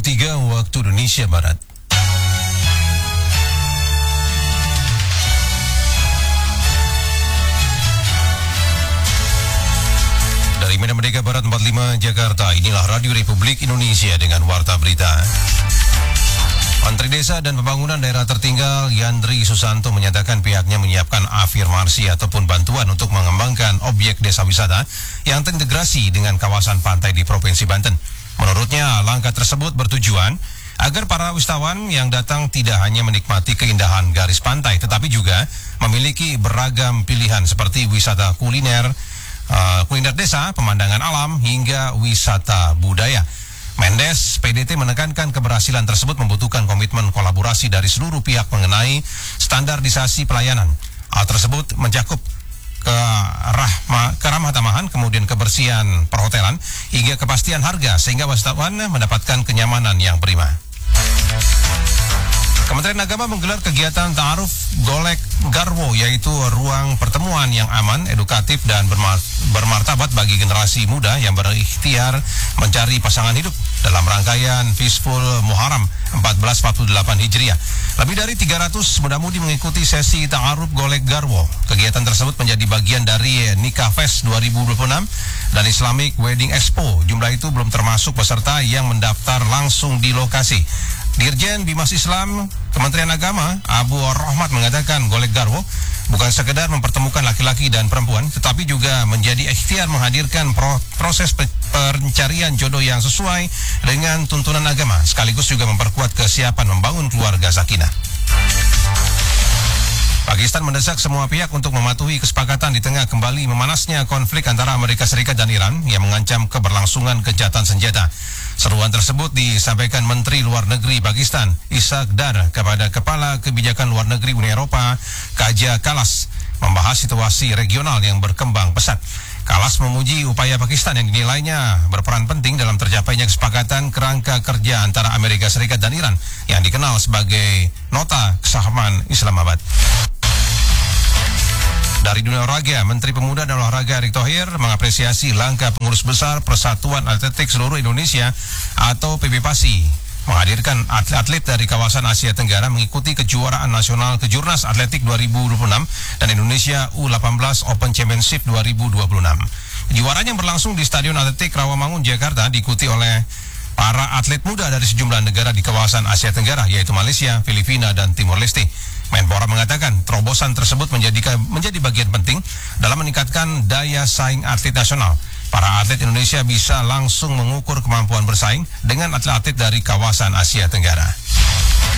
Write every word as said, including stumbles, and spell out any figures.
tiga waktu Indonesia Barat. Dari Medan Merdeka Barat empat puluh lima Jakarta, inilah Radio Republik Indonesia dengan Warta Berita. Menteri Desa dan Pembangunan Daerah Tertinggal Yandri Susanto menyatakan pihaknya menyiapkan afirmasi ataupun bantuan untuk mengembangkan objek desa wisata yang terintegrasi dengan kawasan pantai di Provinsi Banten. Menurutnya, langkah tersebut bertujuan agar para wisatawan yang datang tidak hanya menikmati keindahan garis pantai, tetapi juga memiliki beragam pilihan seperti wisata kuliner, uh, kuliner desa, pemandangan alam, hingga wisata budaya. Mendes P D T menekankan keberhasilan tersebut membutuhkan komitmen kolaborasi dari seluruh pihak mengenai standarisasi pelayanan. Hal tersebut mencakup ke rahma, keramah tamahan, kemudian kebersihan perhotelan, hingga kepastian harga sehingga wisatawan mendapatkan kenyamanan yang prima. Kementerian Agama menggelar kegiatan Ta'aruf Golek Garwo, yaitu ruang pertemuan yang aman, edukatif, dan bermartabat bagi generasi muda yang berikhtiar mencari pasangan hidup dalam rangkaian Fishful Muharram seribu empat ratus empat puluh delapan Hijriah. Lebih dari tiga ratus muda-mudi mengikuti sesi Ta'aruf Golek Garwo. Kegiatan tersebut menjadi bagian dari Nikah Fest dua ribu dua puluh enam dan Islamic Wedding Expo. Jumlah itu belum termasuk peserta yang mendaftar langsung di lokasi. Dirjen Bimas Islam Kementerian Agama Abu Rahmat mengatakan Golek Garwo bukan sekedar mempertemukan laki-laki dan perempuan, tetapi juga menjadi ikhtiar menghadirkan pro proses pe pencarian jodoh yang sesuai dengan tuntunan agama, sekaligus juga memperkuat kesiapan membangun keluarga sakinah. Pakistan mendesak semua pihak untuk mematuhi kesepakatan di tengah kembali memanasnya konflik antara Amerika Serikat dan Iran yang mengancam keberlangsungan gencatan senjata. Seruan tersebut disampaikan Menteri Luar Negeri Pakistan Ishaq Dar kepada Kepala Kebijakan Luar Negeri Uni Eropa Kaja Kallas membahas situasi regional yang berkembang pesat. Kallas memuji upaya Pakistan yang dinilainya berperan penting dalam tercapainya kesepakatan kerangka kerja antara Amerika Serikat dan Iran yang dikenal sebagai Nota Kesepahaman Islamabad. Dari dunia olahraga, Menteri Pemuda dan Olahraga Erick Thohir mengapresiasi langkah pengurus besar Persatuan Atletik Seluruh Indonesia atau P B P A S I menghadirkan atlet-atlet dari kawasan Asia Tenggara mengikuti kejuaraan nasional Kejurnas Atletik dua ribu dua puluh enam dan Indonesia U delapan belas Open Championship dua ribu dua puluh enam. Kejuaraan yang berlangsung di Stadion Atletik Rawamangun, Jakarta diikuti oleh para atlet muda dari sejumlah negara di kawasan Asia Tenggara, yaitu Malaysia, Filipina, dan Timor Leste. Menpora mengatakan terobosan tersebut menjadi, menjadi bagian penting dalam meningkatkan daya saing atlet nasional. Para atlet Indonesia bisa langsung mengukur kemampuan bersaing dengan atlet-atlet dari kawasan Asia Tenggara.